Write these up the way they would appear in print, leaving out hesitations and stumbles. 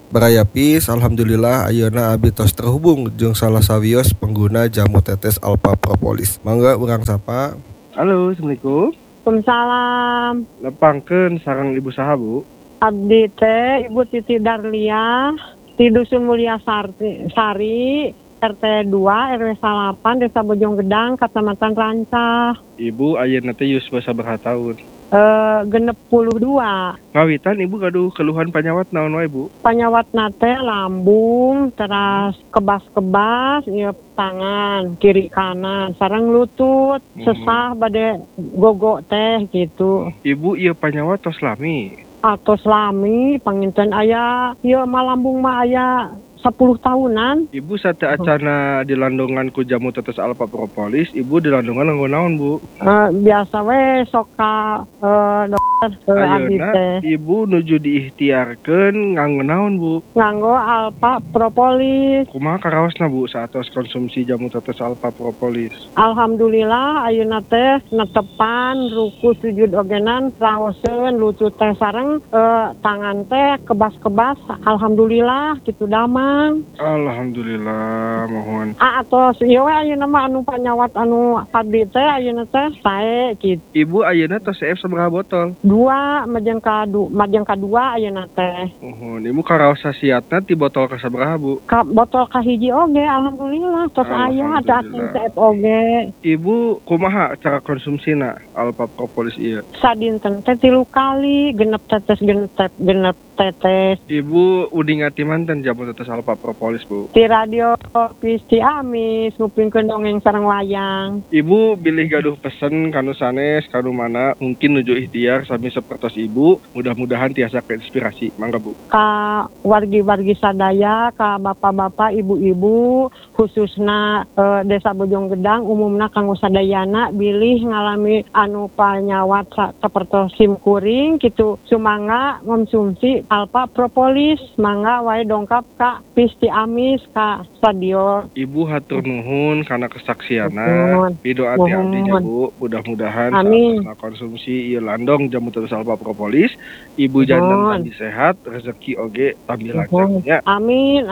Baraya Pis, alhamdulillah ayeuna abi tos terhubung jeung salah sawios pengguna jamu tetes Alpha Propolis. Mangga urang sapa. Halo, Assalamualaikum. Waalaikumsalam. Nepangkeun sareng Ibu saha, Bu? Abdi teh Ibu Titi Darlia di Dusun Mulia Sari, RT 2 RW 8 Desa Bojonggedang, Kecamatan Rancah. Ibu ayeuna teh yuswa sabaraha taun? Genep 22. Ngawitan Ibu gaduh keluhan panyawat naon wae, Bu? Panyawat nate lambung, teras kebas-kebas, ieu tangan kiri kanan, sareng lutut, sesah bade gogo teh gitu. Ibu ieu panyawat tos lami? Atos lami, panginten aya, ieu mah lambung mah aya 10 tahunan. Ibu sate acana dilandongan ku jamu tetes Alpha Propolis, Ibu dilandongan nganggo naon, Bu? Biasa we sok ka dokter abi teh. Ibu nuju diikhtiarkeun nganggo naon, Bu? Nganggo Alpha Propolis. Kumaha karaosna, Bu, saatos konsumsi jamu tetes Alpha Propolis? Alhamdulillah ayeuna teh netepan ruku sujud ogenan raoseun lutut teh sareng tangan teh kebas-kebas. Alhamdulillah kitu damang. Alhamdulillah, mohon. Atos ieu we ayeuna mah anu panyawat anu abdi teh ayeuna teh sae kitu. Ibu ayeuna tos CF sabaraha botol? 2 majeng kadua ayeuna teh. Ibu karaos khasiatna ti botol ka sabaraha, Bu? Ka botol kahiji oge alhamdulillah tos aya teh CF oge. Ibu kumaha cara konsumsina Alpha Propolis ieu? Sadinten teh 3 kali genep tetes. Ibu udi ngati manten jamu tetes Alpha Propolis, Bu? Di radio Pisti Amis ngupingkeun dongeng sareng wayang. Ibu bilih gaduh pesen kanu sanes kanu mana mungkin nuju ikhtiar sami sapertos Ibu, mudah-mudahan tiasa keinspirasi. Mangga, Bu. Ka wargi-wargi sadaya, ka bapak-bapak, ibu-ibu, khususna Desa Bojonggedang umumna kanggo sadayana bilih ngalami anu panyawat sapertos sim kuring kitu sumangga konsumsi Alpha Propolis. Mangga wae dongkap ka Pisti Amis ka stadion. Ibu hatur nuhun karena kesaksiana. Pidoa ti abdi Bu, mudah-mudahan saat konsumsi ieu landong jamu tetes Alpha Propolis, Ibu jantan tambi sehat, rezeki oge tambi lancar nya. Amin.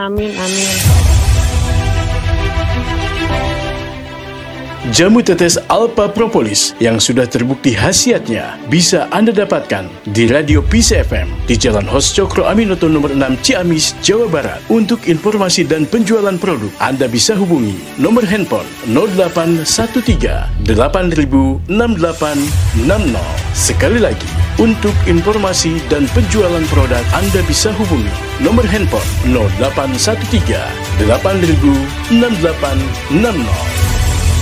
Jamu tetes Alpha Propolis yang sudah terbukti khasiatnya bisa Anda dapatkan di Radio Peace FM di Jalan Hos Cokro Aminoto nomor 6 Ciamis, Jawa Barat. Untuk informasi dan penjualan produk, Anda bisa hubungi nomor handphone 0813 8000 6860. Sekali lagi, untuk informasi dan penjualan produk, Anda bisa hubungi nomor handphone 0813 8000 6860.